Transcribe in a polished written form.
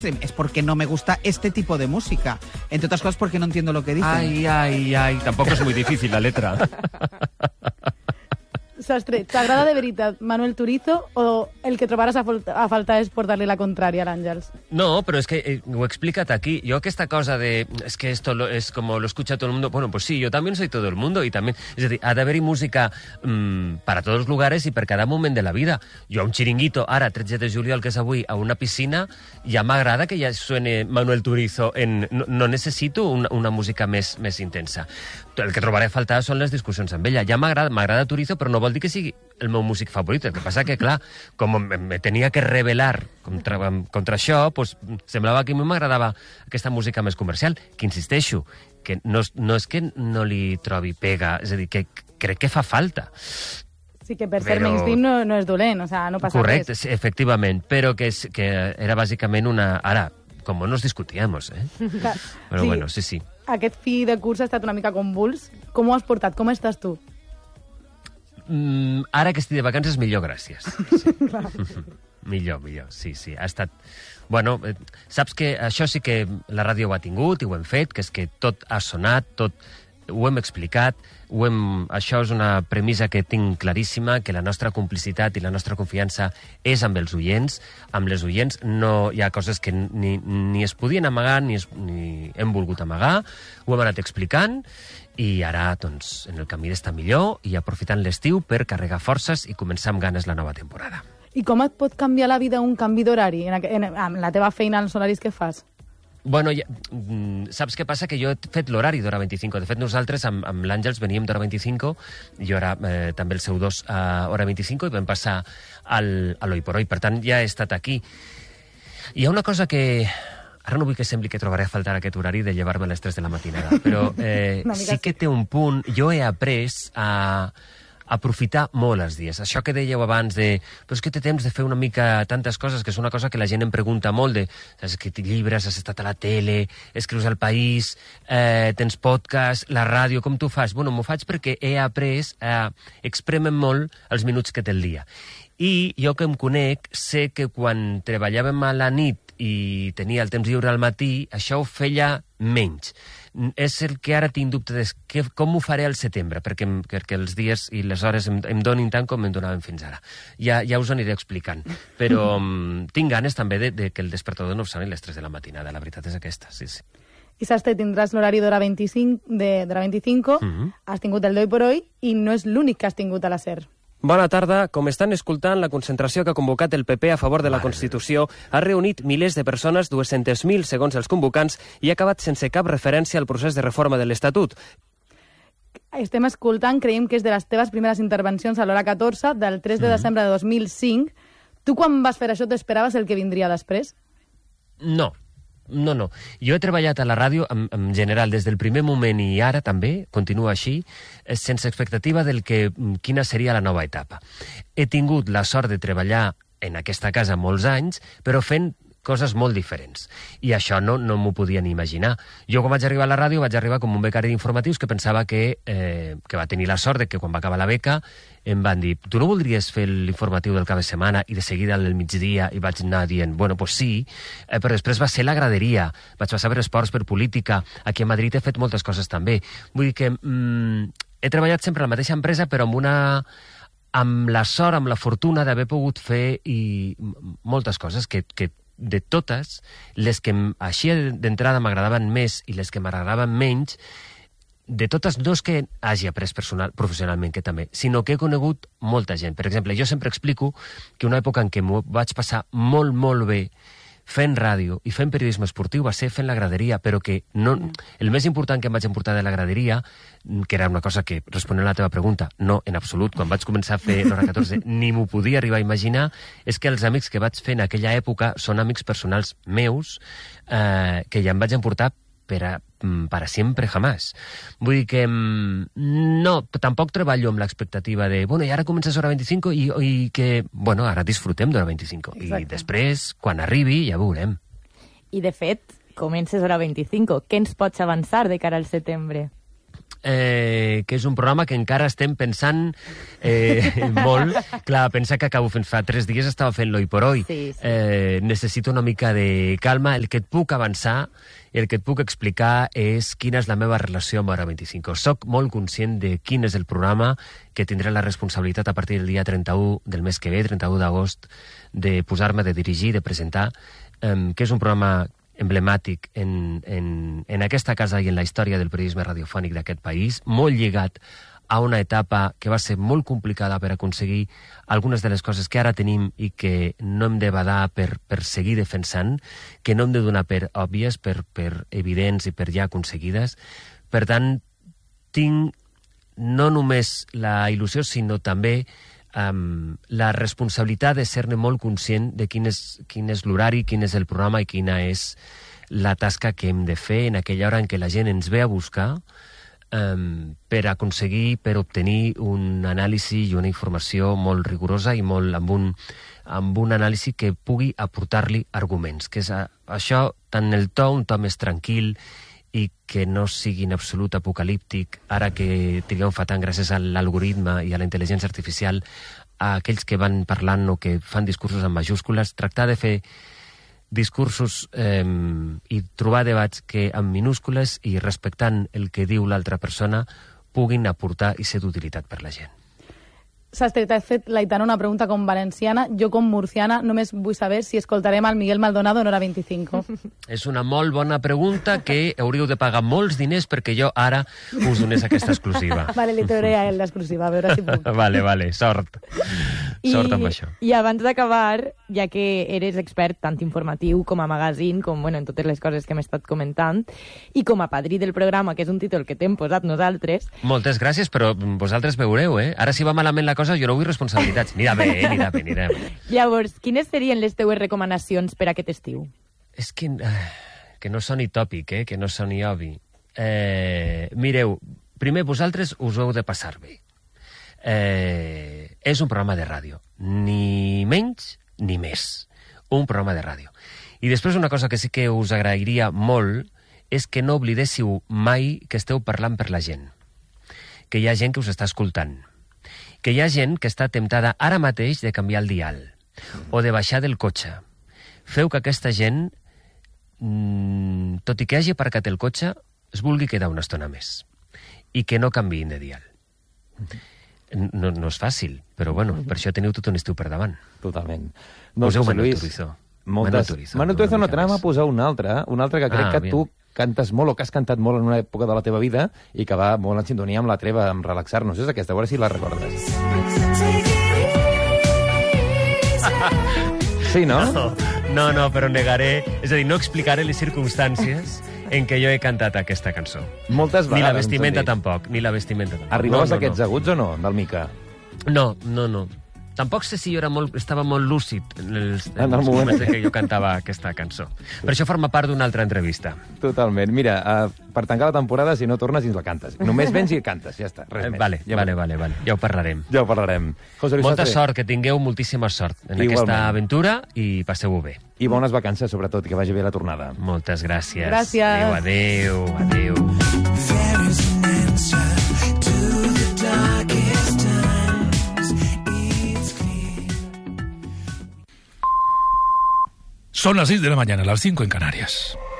es porque no me gusta este tipo de música. Entre otras cosas porque no entiendo lo que dicen. Ay, tampoco es muy difícil la letra. Sastre, t'agrada de veritat Manuel Turizo o el que trobaràs a faltar és portar-li la contrària a l'Àngels? No, pero es que lo he explicado aquí. Yo que esta cosa de, es que esto es como lo escucha todo el mundo, bueno, pues sí, yo también soy todo el mundo y también, es decir, ha d'haver-hi música para todos los lugares y per cada moment de la vida. Jo a un xiringuito, ara, 13 de juliol, que és avui, a una piscina, ja m'agrada que ja suene Manuel Turizo. No necessito una música més intensa. El que trobaré a faltar són les discussions amb ella. Ja m'agrada Turizo, però no vol dir que sigui el meu músic favorit. El que passa que, clar, com me tenia que revelar contra això, pues, semblava que a mi m'agradava aquesta música més comercial, que insisteixo, que no és que no li trobi pega, és a dir, que crec que fa falta. Sí, que per ser mainstream no és dolent, o sea, no passa res. Correcte, efectivament, però que era bàsicament una... Ara, com nos discutíamos, eh? Però bueno, sí. Aquest fi de curs ha estat una mica convuls. Com ho has portat? Com estàs tu? Ara que estic de vacances, millor, gràcies. Sí. millor, sí. Ha estat... Bueno, saps que això sí que la ràdio ho ha tingut i ho hem fet, que és que tot ha sonat, tot ho hem explicat, això és una premissa que tinc claríssima, que la nostra complicitat i la nostra confiança és amb els oients. Amb les oients no hi ha coses que ni es podien amagar ni hem volgut amagar. Ho hem anat explicant i ara, doncs, en el camí d'estar millor i aprofitant l'estiu per carregar forces i començar amb ganes la nova temporada. I com et pot canviar la vida un canvi d'horari amb la teva feina, els horaris que fas? Bueno, saps què passa? Que jo he fet l'horari d'Hora 25. De fet, nosaltres amb l'Àngels veníem d'Hora 25, jo era també el seu 2 a Hora 25 i vam passar a l'Hoy por Hoy. Per tant, ja he estat aquí. Hi ha una cosa que... Ara no vull que sembli que trobaré a faltar aquest horari de llevar-me a les 3 de la matinada, però sí que té un punt... Jo he après a aprofitar molt els dies. Això que dèieu abans de... Però és que té temps de fer una mica tantes coses, que és una cosa que la gent em pregunta molt de... Has escrit llibres, has estat a la tele, escrius al País, tens podcast, la ràdio, com tu fas? Bueno, m'ho faig perquè he après a exprémer molt els minuts que té el dia. I jo que em conec, sé que quan treballàvem a la nit i tenia el temps lliure al matí, això ho feia menys. És el que ara tinc dubte de com ho faré al setembre, perquè els dies i les hores em donin tant com em donaven fins ara. Ja us ho aniré explicant. Però tinc ganes també de que el despertador no soni a les 3 de la matinada. La veritat és aquesta, sí. I Sastre, tindràs l'horari d'Hora 25, has tingut el d'Hoy por Hoy i no és l'únic que has tingut a la SER. Bona tarda. Com estan escoltant, la concentració que ha convocat el PP a favor de la Constitució ha reunit milers de persones, 200.000 segons els convocants, i ha acabat sense cap referència al procés de reforma de l'Estatut. Estem escoltant, creiem que és de les teves primeres intervencions a l'Hora 14, del 3 de desembre de 2005. Tu, quan vas fer això, t'esperaves el que vindria després? No. Jo he treballat a la ràdio, en general, des del primer moment i ara també, continua així, sense expectativa quina seria la nova etapa. He tingut la sort de treballar en aquesta casa molts anys, però fent coses molt diferents. I això no m'ho podia ni imaginar. Jo, quan vaig arribar a la ràdio, vaig arribar com un becari d'informatius que pensava que va tenir la sort de que quan va acabar la beca em van dir, tu no voldries fer l'informatiu del cap de setmana i de seguida al migdia? I vaig anar dient, bueno, pues sí, però després va ser la graderia, vaig passar per esports, per política, aquí a Madrid he fet moltes coses també. Vull dir que he treballat sempre a la mateixa empresa, però amb la sort, amb la fortuna d'haver pogut fer moltes coses que de totes, les que així d'entrada m'agradaven més i les que m'agradaven menys, de totes no és que hagi après professionalment, que també, sinó que he conegut molta gent. Per exemple, jo sempre explico que una època en què m'ho vaig passar molt, molt bé fent ràdio i fent periodisme esportiu va ser fent la graderia, però que el més important que em vaig emportar de la graderia, que era una cosa que, responent a la teva pregunta, no, en absolut, quan vaig començar a fer l'Hora 14 ni m'ho podia arribar a imaginar, és que els amics que vaig fer en aquella època són amics personals meus que ja em vaig emportar para siempre jamás. Vull dir que no, tampoc treballo amb l'expectativa de, bueno, i ara comences Hora 25 i que, bueno, ara disfrutem d'Hora 25. Exacte. I després, quan arribi, ja veurem. I, de fet, comences Hora 25. Què ens pots avançar de cara al setembre? que és un programa que encara estem pensant molt. Clar, pensa que acabo fent fa 3 dies, estava fent l'Hoy por Hoy. Sí. Necessito una mica de calma. El que et puc avançar i el que et puc explicar és quina és la meva relació amb Hora 25. Soc molt conscient de quin és el programa que tindré la responsabilitat a partir del dia 31 del mes que ve, 31 d'agost, de posar-me, de dirigir, de presentar, que és un programa emblemàtic en aquesta casa i en la història del periodisme radiofònic d'aquest país, molt lligat a una etapa que va ser molt complicada per aconseguir algunes de les coses que ara tenim i que no hem de badar per seguir defensant, que no hem de donar per òbvies, per evidents i per ja aconseguides. Per tant, tinc no només la il·lusió, sinó també la responsabilitat de ser-ne molt conscient de quin és l'horari, quin és el programa i quina és la tasca que hem de fer en aquella hora en què la gent ens ve a buscar per aconseguir, per obtenir un anàlisi i una informació molt rigorosa i molt amb un anàlisi que pugui aportar-li arguments, que és això, tant el to, un to més tranquil i que no sigui en absolut apocalíptic, ara que triguem fa tant gràcies a l'algoritme i a la intel·ligència artificial, a aquells que van parlant o que fan discursos en majúscules, tractar de fer discursos i trobar debats que amb minúscules i respectant el que diu l'altra persona puguin aportar i ser d'utilitat per la gent. Sastre, t'ha fet l'Aitana una pregunta com valenciana. Jo, com murciana, només vull saber si escoltarem al Miguel Maldonado en Hora 25. És una molt bona pregunta que hauríeu de pagar molts diners perquè jo ara us donés aquesta exclusiva. Vale, li trauré a ell l'exclusiva, a veure si puc. Vale, sort. Sort amb això. I abans d'acabar, ja que eres expert tant informatiu com a magazine, com en totes les coses que hem estat comentant, i com a padrí del programa, que és un títol que t'hem posat nosaltres... Moltes gràcies, però vosaltres veureu, Ara si va malament la cosa, jo no vull responsabilitats. Anirà bé. Llavors, quines serien les teues recomanacions per a aquest estiu? És que no soni tòpic, que no soni obvi. Mireu, primer vosaltres us ho heu de passar bé. És un programa de ràdio. Ni menys ni més. Un programa de ràdio. I després una cosa que sí que us agrairia molt és que no oblidéssiu mai que esteu parlant per la gent. Que hi ha gent que us està escoltant. Que hi ha gent que està temptada ara mateix de canviar el dial o de baixar del cotxe. Feu que aquesta gent, tot i que hagi aparcat el cotxe, es vulgui quedar una estona més i que no canviïn de dial. No és fàcil, però bueno, per això teniu tot un estiu per davant. Totalment. Poseu Manuel Turizo. Manuel Turizo, no, t'anàvem a posar un altre que crec que tu cantes molt o que has cantat molt en una època de la teva vida i que va molt en sintonia amb la treva, amb relaxar-nos. És aquesta, a veure si la recordes. Sí, no? No, però negaré... És a dir, no explicaré les circumstàncies en què jo he cantat aquesta cançó. Moltes vegades. Ni la vestimenta tampoc, Arribaves a aquests aguts o no, del Mica? No. Tampoc sé si jo estava molt lúcid en els moments que jo cantava aquesta cançó. Per això forma part d'una altra entrevista. Totalment. Mira, per tancar la temporada, si no tornes, ens la cantes. Només vens i cantes, ja està, res més. Vale. Ja ho parlarem. Molta sort, que tingueu moltíssima sort en aquesta aventura i passeu-ho bé. I bones vacances, sobretot, que vagi bé la tornada. Moltes gràcies. Gràcies. Adéu. Son las 6 de la mañana, las 5 en Canarias.